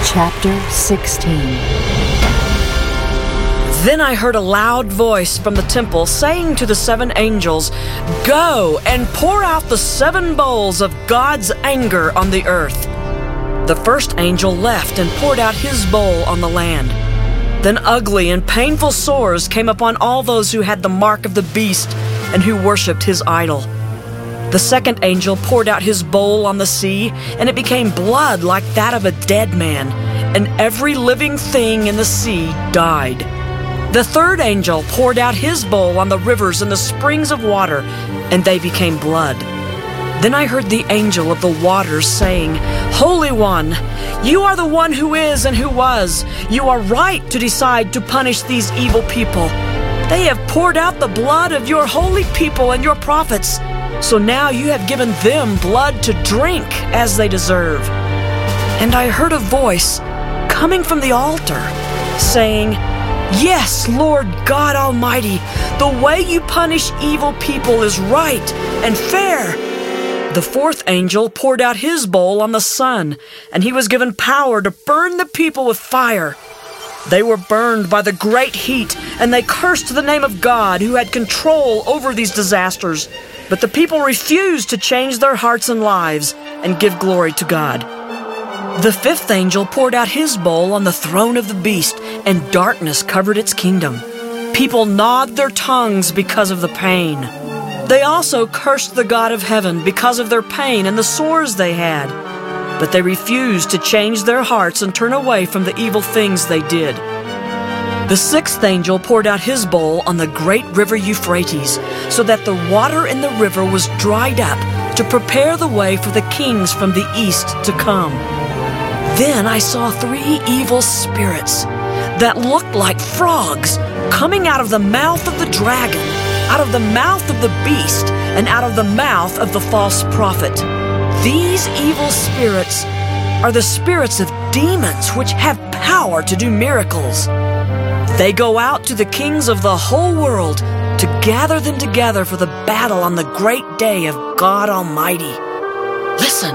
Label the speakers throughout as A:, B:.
A: Chapter 16.
B: Then I heard a loud voice from the temple saying to the 7 angels, "Go and pour out the 7 bowls of God's anger on the earth." The first angel left and poured out his bowl on the land. Then ugly and painful sores came upon all those who had the mark of the beast and who worshipped his idol. The second angel poured out his bowl on the sea, and it became blood like that of a dead man, and every living thing in the sea died. The third angel poured out his bowl on the rivers and the springs of water, and they became blood. Then I heard the angel of the waters saying, "Holy One, you are the one who is and who was. You are right to decide to punish these evil people. They have poured out the blood of your holy people and your prophets. So now you have given them blood to drink as they deserve." And I heard a voice coming from the altar saying, "Yes, Lord God Almighty, the way you punish evil people is right and fair." The fourth angel poured out his bowl on the sun, and he was given power to burn the people with fire. They were burned by the great heat, and they cursed the name of God who had control over these disasters. But the people refused to change their hearts and lives and give glory to God. The fifth angel poured out his bowl on the throne of the beast, and darkness covered its kingdom. People gnawed their tongues because of the pain. They also cursed the God of heaven because of their pain and the sores they had. But they refused to change their hearts and turn away from the evil things they did. The sixth angel poured out his bowl on the great river Euphrates, so that the water in the river was dried up to prepare the way for the kings from the east to come. Then I saw 3 evil spirits that looked like frogs coming out of the mouth of the dragon, out of the mouth of the beast, and out of the mouth of the false prophet. These evil spirits are the spirits of demons which have power to do miracles. They go out to the kings of the whole world to gather them together for the battle on the great day of God Almighty. Listen,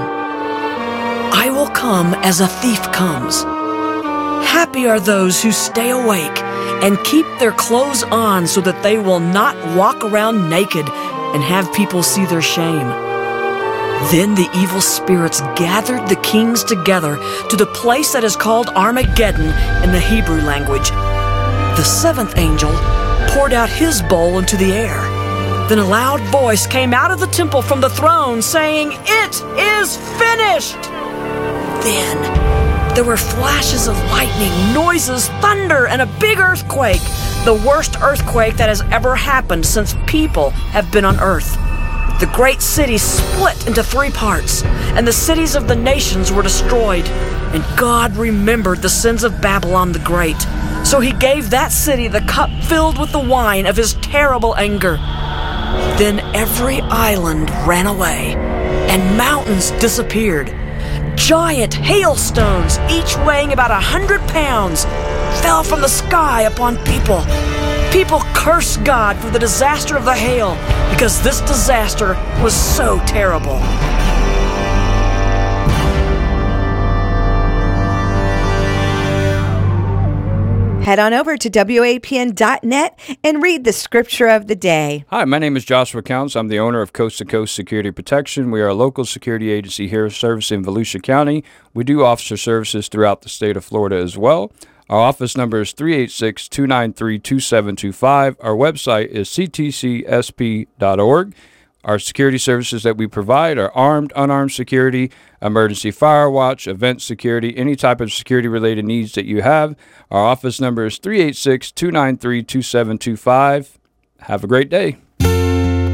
B: I will come as a thief comes. Happy are those who stay awake and keep their clothes on so that they will not walk around naked and have people see their shame. Then the evil spirits gathered the kings together to the place that is called Armageddon in the Hebrew language. The seventh angel poured out his bowl into the air. Then a loud voice came out of the temple from the throne saying, "It is finished!" Then there were flashes of lightning, noises, thunder, and a big earthquake, the worst earthquake that has ever happened since people have been on earth. The great city split into 3 parts, and the cities of the nations were destroyed. And God remembered the sins of Babylon the Great. So he gave that city the cup filled with the wine of his terrible anger. Then every island ran away, and mountains disappeared. Giant hailstones, each weighing about 100 pounds, fell from the sky upon people. People cursed God for the disaster of the hail, because this disaster was so terrible.
C: Head on over to WAPN.net and read the scripture of the day.
D: Hi, my name is Joshua Counts. I'm the owner of Coast to Coast Security Protection. We are a local security agency here servicing Volusia County. We do officer services throughout the state of Florida as well. Our office number is 386-293-2725. Our website is ctcsp.org. Our security services that we provide are armed, unarmed security, emergency fire watch, event security, any type of security-related needs that you have. Our office number is 386-293-2725. Have a great day.